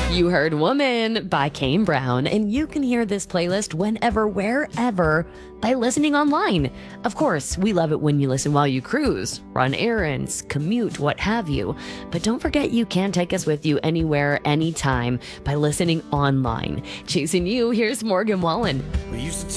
You heard Woman by Kane Brown, and you can hear this playlist whenever, wherever by listening online. Of course, we love it when you listen while you cruise, run errands, commute, what have you. But don't forget you can take us with you anywhere, anytime by listening online. Chasing You, here's Morgan Wallen. We used to